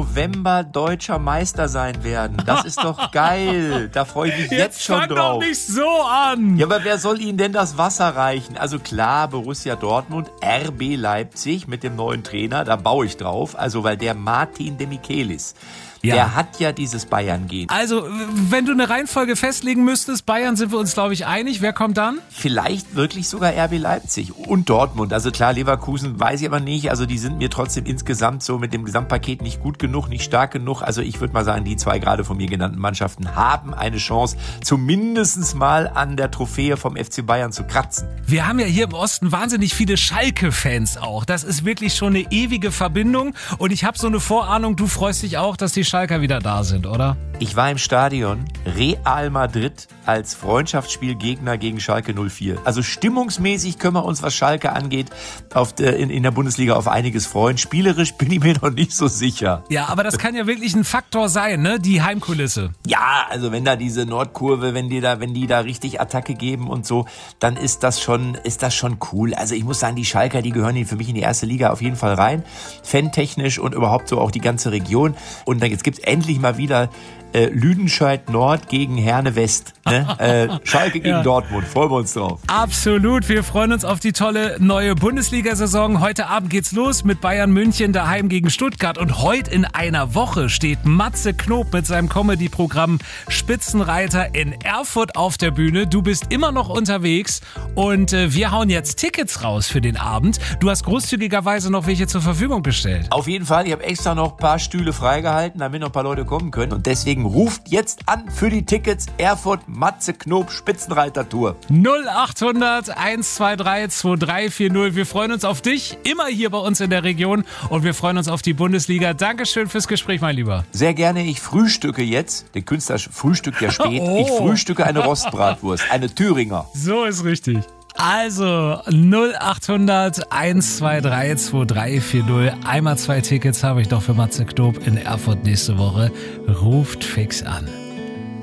November deutscher Meister sein werden. Das ist doch geil. Da freue ich mich jetzt schon fang drauf. Doch nicht so an. Ja, aber wer soll Ihnen denn das Wasser reichen? Also klar, Borussia Dortmund, RB Leipzig mit dem neuen Trainer, da baue ich drauf. Also weil der Martin de Michelis, der hat ja dieses Bayern-Gen. Also, wenn du eine Reihenfolge festlegen müsstest, Bayern sind wir uns, glaube ich, einig. Wer kommt dann? Vielleicht wirklich sogar RB Leipzig und Dortmund. Also klar, Leverkusen weiß ich aber nicht. Also die sind mir trotzdem insgesamt so mit dem Gesamtpaket nicht gut genug, nicht stark genug. Also ich würde mal sagen, die zwei gerade von mir genannten Mannschaften haben eine Chance, zumindest mal an der Trophäe vom FC Bayern zu kratzen. Wir haben ja hier im Osten wahnsinnig viele Schalke-Fans auch. Das ist wirklich schon eine ewige Verbindung. Und ich habe so eine Vorahnung, du freust dich auch, dass die Schalker wieder da sind, oder? Ich war im Stadion, Real Madrid als Freundschaftsspielgegner gegen Schalke 04. Also stimmungsmäßig können wir uns, was Schalke angeht, in der Bundesliga auf einiges freuen. Spielerisch bin ich mir noch nicht so sicher. Ja, aber das kann ja wirklich ein Faktor sein, ne? Die Heimkulisse. Ja, also wenn da diese Nordkurve, wenn die da richtig Attacke geben und so, dann ist das schon cool. Also ich muss sagen, die Schalker, die gehören für mich in die erste Liga auf jeden Fall rein. Fantechnisch und überhaupt so auch die ganze Region. Und dann jetzt gibt's endlich mal wieder Lüdenscheid Nord gegen Herne West. Ne? Schalke gegen Dortmund. Freuen wir uns drauf. Absolut. Wir freuen uns auf die tolle neue Bundesliga-Saison. Heute Abend geht's los mit Bayern München daheim gegen Stuttgart. Und heute in einer Woche steht Matze Knob mit seinem Comedy-Programm Spitzenreiter in Erfurt auf der Bühne. Du bist immer noch unterwegs und wir hauen jetzt Tickets raus für den Abend. Du hast großzügigerweise noch welche zur Verfügung gestellt. Auf jeden Fall. Ich habe extra noch ein paar Stühle freigehalten, damit noch ein paar Leute kommen können. Und deswegen ruft jetzt an für die Tickets. Erfurt Matze Knob Spitzenreiter-Tour. 0800 123 2340. Wir freuen uns auf dich, immer hier bei uns in der Region. Und wir freuen uns auf die Bundesliga. Dankeschön fürs Gespräch, mein Lieber. Sehr gerne. Ich frühstücke jetzt. Der Künstler frühstückt ja spät. Ich frühstücke eine Rostbratwurst. Eine Thüringer. So ist richtig. Also 0800 123 2340. Einmal 2 Tickets habe ich doch für Matze Knob in Erfurt nächste Woche. Ruft fix an.